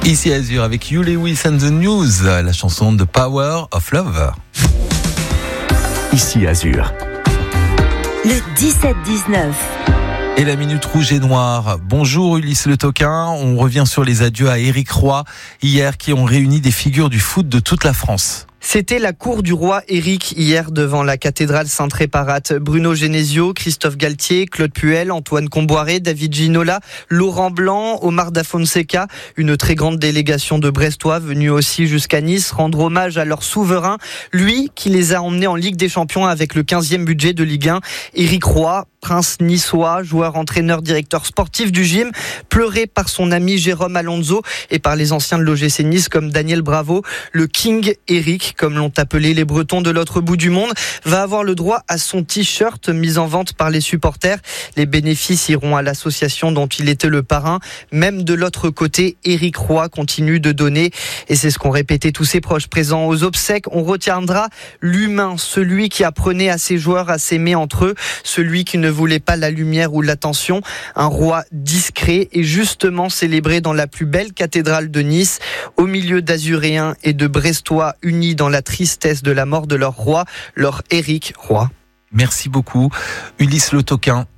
Ici Azur avec You Lewis and the News, la chanson de Power of Love. Ici Azur. Le 17-19. Et la minute rouge et noire. Bonjour Ulysse Le Toquin. On revient sur les adieux à Éric Roy hier qui ont réuni des figures du foot de toute la France. C'était la cour du roi Éric hier devant la cathédrale Sainte-Réparate. Bruno Genesio, Christophe Galtier, Claude Puel, Antoine Comboiré, David Ginola, Laurent Blanc, Omar Da Fonseca, une très grande délégation de Brestois venue aussi jusqu'à Nice rendre hommage à leur souverain, lui qui les a emmenés en Ligue des Champions avec le 15e budget de Ligue 1. Éric Roy, prince niçois, joueur, entraîneur, directeur sportif du gym, pleuré par son ami Jérôme Alonso et par les anciens de l'OGC Nice comme Daniel Bravo. Le King Éric, comme l'ont appelé les Bretons de l'autre bout du monde, va avoir le droit à son t-shirt mis en vente par les supporters. Les bénéfices iront à l'association dont il était le parrain. Même de l'autre côté, Éric Roy continue de donner et c'est ce qu'ont répété tous ses proches présents aux obsèques. On retiendra l'humain, celui qui apprenait à ses joueurs à s'aimer entre eux, celui qui ne voulait pas la lumière ou l'attention. Un roi discret et justement célébré dans la plus belle cathédrale de Nice, au milieu d'Azuréens et de Brestois unis dans la tristesse de la mort de leur roi, leur Éric Roy. Merci beaucoup Ulysse Le Toquin.